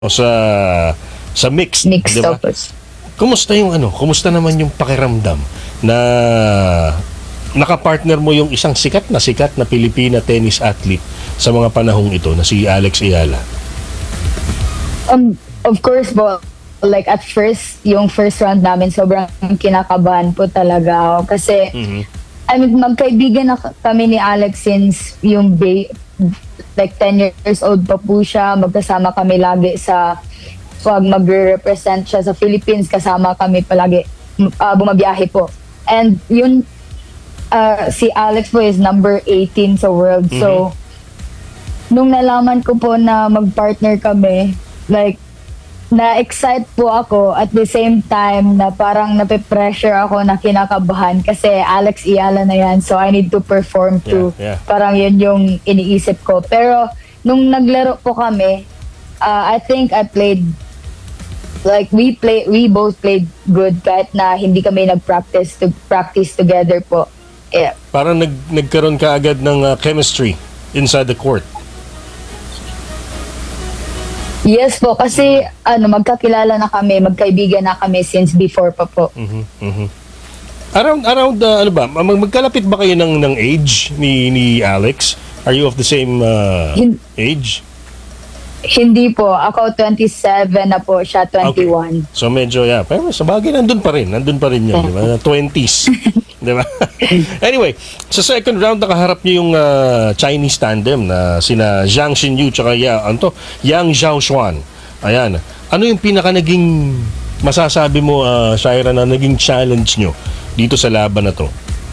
o sa mixed, Mixed di ba? doubles. Kumusta naman yung pakiramdam na nakapartner mo yung isang sikat na Pilipina tennis athlete sa mga panahong ito na si Alex Ayala? Of course po, like at first, yung first round namin, sobrang kinakabahan po talaga ako. Kasi, I mean, magkaibigan na kami ni Alex since like 10 years old pa po siya. Magkasama kami lagi pag magre-represent siya sa Philippines, kasama kami palagi bumabiyahe po. And yun, si Alex po is number 18 sa world. So, nung nalaman ko po na mag-partner kami, like, na-excite po ako at the same time na parang nape-pressure ako na kinakabahan kasi Alex Ayala na yan, so I need to perform too. Yeah. Parang yun yung iniisip ko. Pero nung naglaro po kami, I think I played like we both played good kahit na hindi kami practice together po. Yeah. Parang nagkaroon ka agad ng chemistry inside the court. Yes po, kasi magkakilala na kami, magkaibigan na kami since before pa po. Around magkalapit ba kayo ng age ni Alex? Are you of the same age? Hindi po. Ako 27 na po, siya 21. Okay. So medyo, pero sa bagay nandun pa rin yun, di ba? 20s. Di ba? Anyway, sa second round nakaharap niyo yung Chinese tandem na sina Zhang Xinyu tsaka Yang Zhaoxuan. Ayan. Ano yung pinaka naging masasabi mo, Shaira, na naging challenge nyo dito sa laban na to?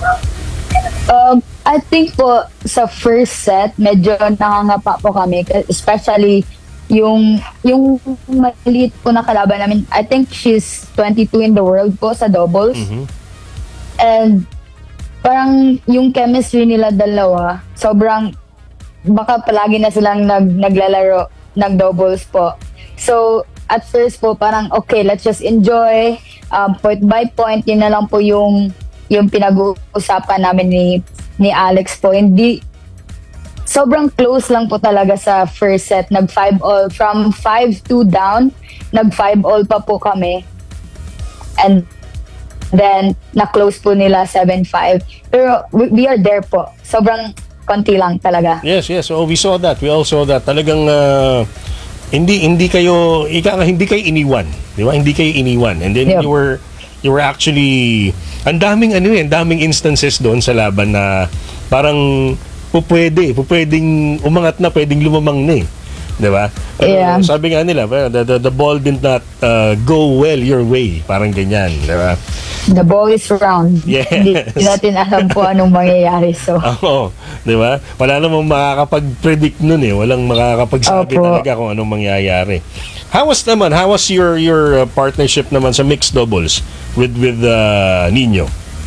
I think po sa first set, medyo nakangapa po kami, especially yung maliit po na kalaban namin. I think she's 22 in the world po sa doubles. And parang yung chemistry nila dalawa, sobrang baka palagi na silang naglalaro ng doubles po. So at first po parang okay, let's just enjoy, point by point, yun na lang po yung pinag-uusapan namin ni Alex po. Hindi, sobrang close lang po talaga sa first set. Nag-5-all. From 5-2 down, nag-5-all pa po kami. And then, na-close po nila 7-5. Pero we are there po. Sobrang konti lang talaga. Yes. So we saw that. We all saw that. Talagang hindi kayo iniwan. Di ba? Hindi kayo iniwan. And then Yep. you were actually, ang daming instances doon sa laban na parang pwedeng umangat na, pwedeng lumamang na eh. Diba? Yeah. Sabi nga nila, the ball did not go well your way. Parang ganyan. Diba? The ball is round. Yes. Hindi natin alam po anong mangyayari. So, Oo. Diba? Wala namang makakapag-predict nun eh. Walang makakapagsabi Opo. talaga kung anong mangyayari. How was your partnership naman sa mixed doubles with Nino?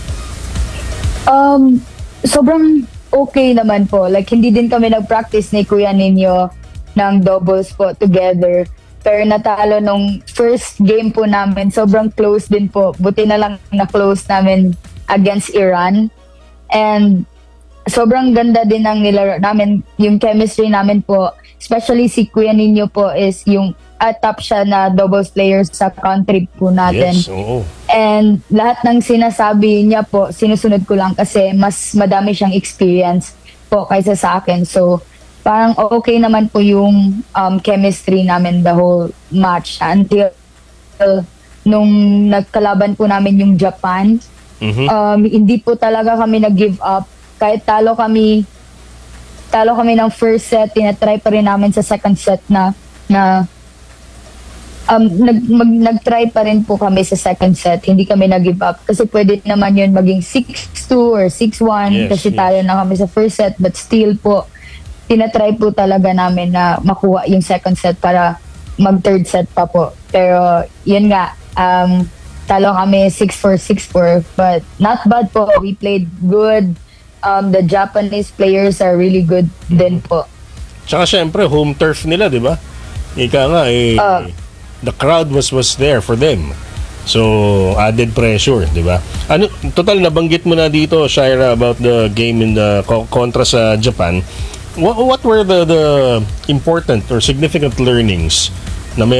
sobrang okay naman po. Like, hindi din kami nag-practice ni Kuya Nino ng doubles po together. Pero natalo nung first game po namin, sobrang close din po. Buti na lang na-close namin against Iran. And sobrang ganda din ng nilaro namin. Yung chemistry namin po, especially si Kuya Nino po is yung top siya na doubles player sa country po natin. Yes, oo. And lahat ng sinasabi niya po, sinusunod ko lang kasi mas madami siyang experience po kaysa sa akin. So, parang okay naman po yung chemistry namin the whole match until nung nagkalaban po namin yung Japan. Hindi po talaga kami nag-give up. Kahit talo kami ng first set, tinatry pa rin namin sa second set na nag-try pa rin po kami sa second set. Hindi kami nag-give up. Kasi pwede naman yun maging 6-2 or 6-1 kasi tayo na kami sa first set. But still po, tinatry po talaga namin na makuha yung second set para mag-third set pa po. Pero yun nga, talo kami 6-4, 6-4. But not bad po. We played good. The Japanese players are really good din po. Tsaka syempre, home turf nila, di ba? Ika nga, the crowd was there for them. So, added pressure, di ba? Total, nabanggit mo na dito, Shaira, about the game in the kontra sa Japan. What were the important or significant learnings